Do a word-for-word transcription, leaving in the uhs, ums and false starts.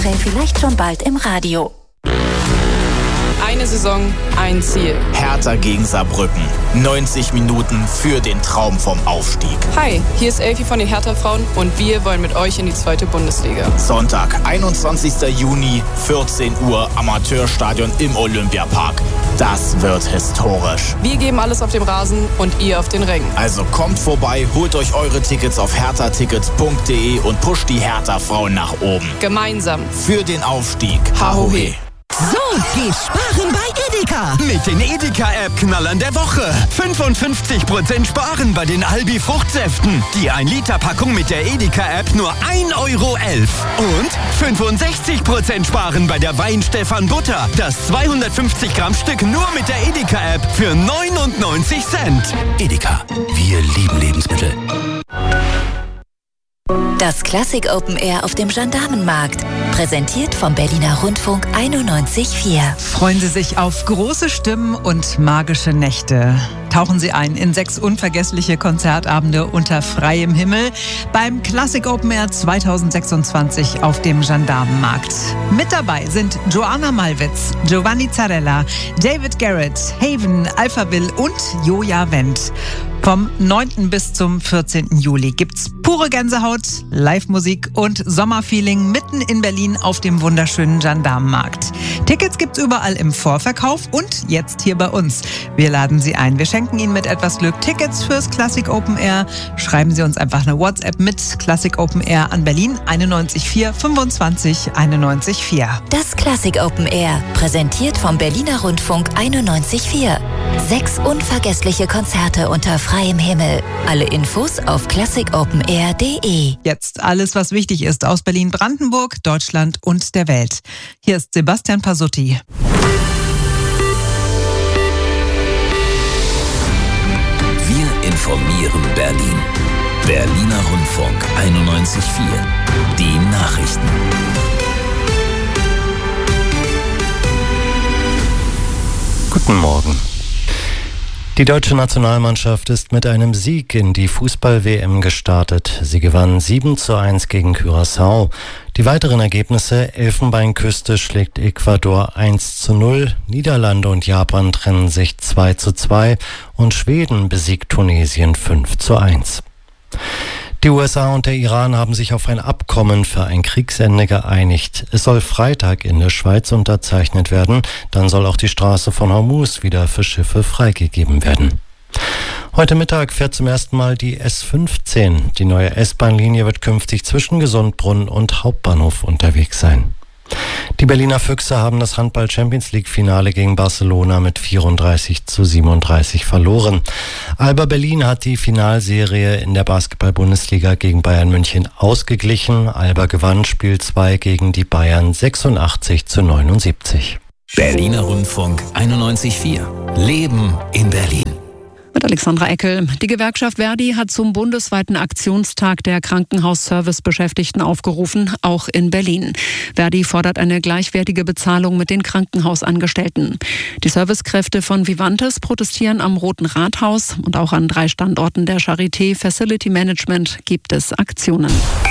Vielleicht schon bald im Radio. Eine Saison, ein Ziel. Hertha gegen Saarbrücken. neunzig Minuten für den Traum vom Aufstieg. Hi, hier ist Elfi von den Hertha-Frauen und wir wollen mit euch in die zweite Bundesliga. Sonntag, einundzwanzigster Juni, vierzehn Uhr, Amateurstadion im Olympiapark. Das wird historisch. Wir geben alles auf dem Rasen und ihr auf den Rängen. Also kommt vorbei, holt euch eure Tickets auf hertha tickets punkt de und pusht die Hertha-Frauen nach oben. Gemeinsam. Für den Aufstieg. Hahohe. So geht sparen bei Edeka. Mit den Edeka-App-Knallern der Woche. fünfundfünfzig Prozent sparen bei den Albi Fruchtsäften. Die ein Liter Packung mit der Edeka-App nur ein Euro elf. Und fünfundsechzig Prozent sparen bei der Weinstefan Butter. Das zweihundertfünfzig Gramm Stück nur mit der Edeka-App für neunundneunzig Cent. Edeka, wir lieben Lebensmittel. Das Classic Open Air auf dem Gendarmenmarkt. Präsentiert vom Berliner Rundfunk einundneunzig Komma vier. Freuen Sie sich auf große Stimmen und magische Nächte. Tauchen Sie ein in sechs unvergessliche Konzertabende unter freiem Himmel beim Classic Open Air zweitausendsechsundzwanzig auf dem Gendarmenmarkt. Mit dabei sind Joanna Malwitz, Giovanni Zarella, David Garrett, Haven, Alphaville und Joja Wendt. Vom neunten bis zum vierzehnten Juli gibt's pure Gänsehaut, Live-Musik und Sommerfeeling mitten in Berlin auf dem wunderschönen Gendarmenmarkt. Tickets gibt's überall im Vorverkauf und jetzt hier bei uns. Wir laden Sie ein. Wir schenken Ihnen mit etwas Glück Tickets fürs Classic Open Air. Schreiben Sie uns einfach eine WhatsApp mit Classic Open Air an Berlin einundneunzig vier fünfundzwanzig einundneunzig vier. Das Classic Open Air, präsentiert vom Berliner Rundfunk einundneunzig Komma vier. Sechs unvergessliche Konzerte unter freiem Himmel. Alle Infos auf classic open air punkt de. Jetzt alles, was wichtig ist aus Berlin, Brandenburg, Deutschland und der Welt. Hier ist Sebastian Pasutti. Wir informieren Berlin. Berliner Rundfunk einundneunzig Komma vier. Die Nachrichten. Guten Morgen. Die deutsche Nationalmannschaft ist mit einem Sieg in die Fußball-W M gestartet. Sie gewann sieben zu eins gegen Curaçao. Die weiteren Ergebnisse: Elfenbeinküste schlägt Ecuador eins zu null, Niederlande und Japan trennen sich zwei zu zwei und Schweden besiegt Tunesien fünf zu eins. Die U S A und der Iran haben sich auf ein Abkommen für ein Kriegsende geeinigt. Es soll Freitag in der Schweiz unterzeichnet werden. Dann soll auch die Straße von Hormuz wieder für Schiffe freigegeben werden. Heute Mittag fährt zum ersten Mal die S fünfzehn. Die neue S-Bahn-Linie wird künftig zwischen Gesundbrunnen und Hauptbahnhof unterwegs sein. Die Berliner Füchse haben das Handball-Champions-League-Finale gegen Barcelona mit vierunddreißig zu siebenunddreißig verloren. Alba Berlin hat die Finalserie in der Basketball-Bundesliga gegen Bayern München ausgeglichen. Alba gewann Spiel zwei gegen die Bayern sechsundachtzig zu neunundsiebzig. Berliner Rundfunk einundneunzig Komma vier. Leben in Berlin. Mit Alexandra Eckel. Die Gewerkschaft Verdi hat zum bundesweiten Aktionstag der Krankenhausservice-Beschäftigten aufgerufen, auch in Berlin. Verdi fordert eine gleichwertige Bezahlung mit den Krankenhausangestellten. Die Servicekräfte von Vivantes protestieren am Roten Rathaus und auch an drei Standorten der Charité Facility Management gibt es Aktionen.